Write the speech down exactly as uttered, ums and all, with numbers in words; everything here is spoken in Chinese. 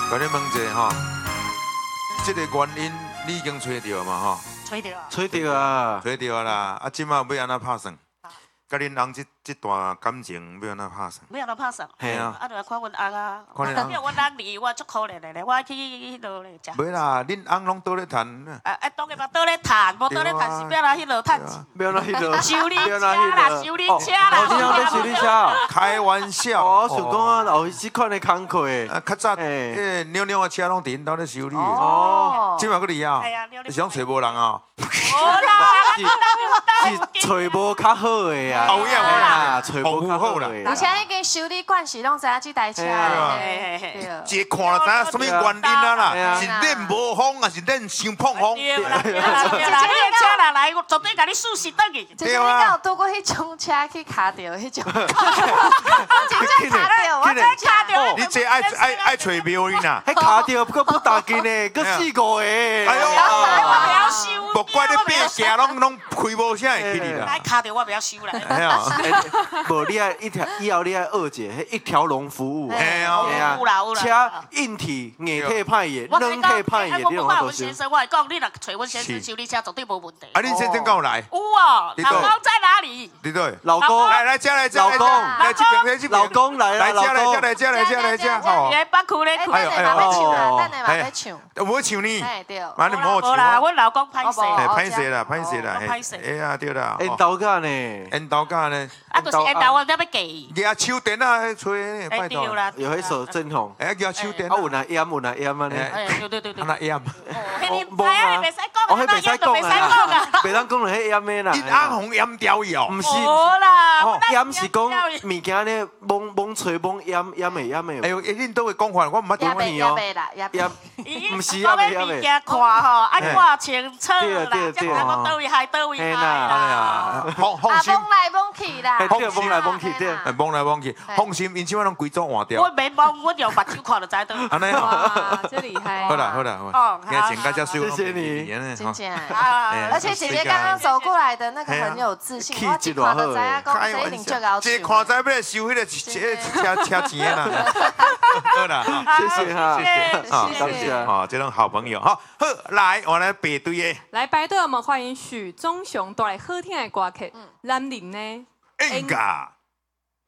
甲你问一下吼，这个原因你已经找到嘛吼？ 吹到啊！ 吹到啊！ 找到啦！啊，即马要安怎拍算？甲恁翁这这段感情要安怎拍算？ 要安怎拍算？ 嘿啊！ 啊，就来看阮翁啊！ 看恁翁因为阮翁离我足可怜的咧，我去迄落咧食。 袂啦，恁翁拢倒咧趁。 啊啊，当然嘛，倒咧趁，无倒咧趁是要来迄落趁钱。 不要那迄个， 修理车不要那迄啦， 个。 修理车啦。 哦，你要修理车？ 开玩笑。 哦，想讲啊，有即款的工课。 啊，较早迄扭扭的车拢伫因兜咧修理。 哦。 即马佫哩啊？ 哎呀， 是想找无人啊？ 无啦， 是找无较好的啊。 后影有啦， 找无较好的。 而且迄个修理惯势拢知影即台车的。 一看就知影什么原因啊啦？是练无风，还是练伤碰风？ 对啦，对啦，对啦，你的车若来，我绝对甲你试试倒去。 就是你敢有拄过迄种车去卡着迄种？真正卡着，我真卡着。 你这爱爱爱找庙哩呐？ 迄卡着佫不打紧呢，佫四五个。 哎呦， 我不要修。 莫怪你变行拢拢开无啥会去你啦。 来卡着我不要修啦。 哎呀， 无你爱一条以后你爱二姐，迄一条龙服务。 哎呀， 有啦有啦。 车硬体、硬体歹嘢，软体歹嘢，你拢都修。 先生，我会讲，你若找阮先生修理车，绝对无问题。 啊，恁先生敢有来？ 有哦，老公在哪里？ 对对， 老公， 来来这来这来， 老公， 来这边来这边， 老公来了， 来这来这来这来这来这哦。 来北区咧， 哎，等下嘛要唱啦，等下嘛要唱。 我唱你， 哎对。 妈你莫唱。 无啦，阮老公歹势。 哎，歹势啦，歹势啦， 歹势。 哎呀，对啦。 缘投架呢？ 缘投架呢？ 啊，就是缘投，我才要寄。 举手电啊，吹，拜托。 有迄首正红。 哎，举手电。 啊，有那淹，有那淹啊呢？ 哎，对对对对。 那淹。 无啊，袂使讲， 迄袂使讲啊，袂当讲迄淹的啦。 你阿红淹掉伊哦？ 毋是。 无啦， 淹是讲物件咧，蒙蒙吹蒙淹淹的淹的。 哎呦，恁都会讲法，我毋捌听你哦。 淹， 毋是淹的淹的。看吼，爱看清楚啦， 对对我倒位害倒位害啦。 啊，放放心。 蒙来蒙去啦。 对，蒙来蒙去对。 蒙来蒙去，放心，因即摆拢规组换掉。 我袂蒙，我用目睭看就知道。 安尼哇，真厉害。 好啦好啦， 哦， 今天大家收， 谢谢你， 真正。 而且姐姐刚刚走过来的那个很有自信，我一看就知影讲这一定最高这看知要来收迄个车车钱啦。好啦， 谢谢哈， 谢谢谢谢啊，这种好朋友哈。好，来我来排队的。 来排队，我们欢迎许宗雄带来好听的歌曲《男人呢》。 应该。